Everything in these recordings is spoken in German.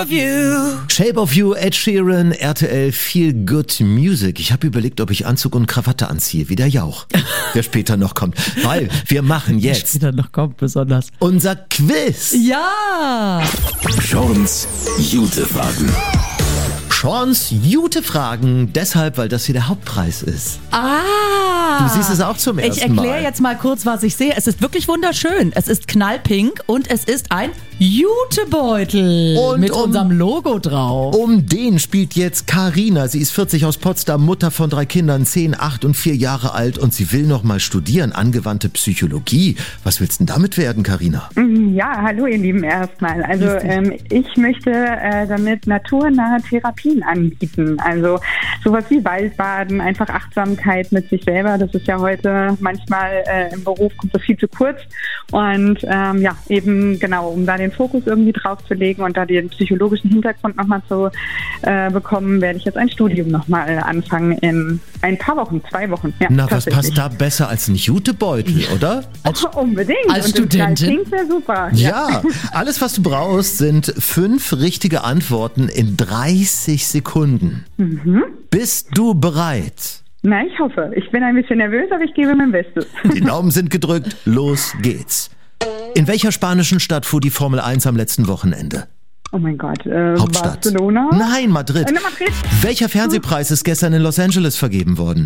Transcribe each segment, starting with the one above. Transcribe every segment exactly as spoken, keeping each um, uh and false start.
Shape of You, Ed Sheeran, R T L Feel Good Music. Ich habe überlegt, ob ich Anzug und Krawatte anziehe, wie der Jauch, der später noch kommt. Weil wir machen jetzt später noch kommt, besonders unser Quiz. Ja! Sean's Jute-Fragen. Sean's Jute-Fragen, deshalb, weil das hier der Hauptpreis ist. Ah! Du siehst es auch zum ersten Ich erkläre Mal. jetzt mal kurz, was ich sehe. Es ist wirklich wunderschön. Es ist knallpink und es ist ein Jutebeutel Und mit um- unserem Logo drauf. Um den spielt jetzt Carina. Sie ist vierzig aus Potsdam, Mutter von drei Kindern, zehn, acht und vier Jahre alt und sie will noch mal studieren, angewandte Psychologie. Was willst denn damit werden, Carina? Ja, hallo ihr Lieben erstmal. Also ähm, ich möchte äh, damit naturnahe Therapien anbieten. Also sowas wie Waldbaden, einfach Achtsamkeit mit sich selber. Das ist ja heute manchmal äh, im Beruf kommt das viel zu kurz. Und ähm, ja, eben genau, um da den Fokus irgendwie drauf zu legen und da den psychologischen Hintergrund nochmal zu äh, bekommen, werde ich jetzt ein Studium nochmal anfangen in ein paar Wochen, zwei Wochen. Ja, Na, was tatsächlich. passt da besser als ein Jutebeutel, oder? Oh, unbedingt. als Und im Studentin? Klingt wäre super. Ja, alles, was du brauchst, sind fünf richtige Antworten in dreißig Sekunden. Mhm. Bist du bereit? Na, ich hoffe. Ich bin ein bisschen nervös, aber ich gebe mein Bestes. Die Daumen sind gedrückt, los geht's. In welcher spanischen Stadt fuhr die Formel eins am letzten Wochenende? Oh mein Gott, äh, Hauptstadt. Barcelona? Nein, Madrid. Äh, Madrid. Welcher Fernsehpreis ist gestern in Los Angeles vergeben worden?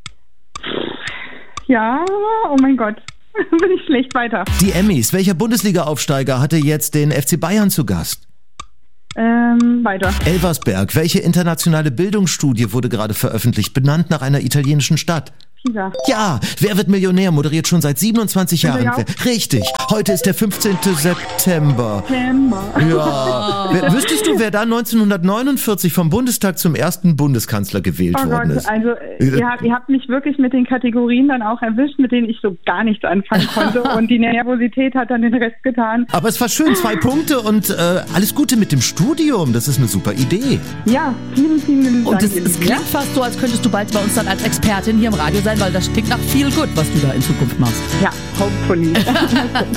Ja, oh mein Gott. Bin ich schlecht weiter. Die Emmys. Welcher Bundesliga-Aufsteiger hatte jetzt den F C Bayern zu Gast? Ähm, weiter. Elversberg. Welche internationale Bildungsstudie wurde gerade veröffentlicht, benannt nach einer italienischen Stadt? Pisa. Ja, Wer wird Millionär moderiert schon seit siebenundzwanzig Jahren. Jauch? Richtig, heute ist der fünfzehnten September. September. Ja. Wer, wüsstest du, wer da neunzehnhundertneunundvierzig vom Bundestag zum ersten Bundeskanzler gewählt Oh worden Gott, ist? also äh, ihr habt, ihr habt mich wirklich mit den Kategorien dann auch erwischt, mit denen ich so gar nichts anfangen konnte und die Nervosität hat dann den Rest getan. Aber es war schön, zwei Punkte und äh, alles Gute mit dem Studium. Das ist eine super Idee. Ja, vielen, vielen Dank. Und es, ihr es Lieben, ja? klingt fast so, als könntest du bald bei uns dann als Expertin hier im Radio sein, weil das klingt nach viel gut, was du da in Zukunft machst. Ja, hopefully.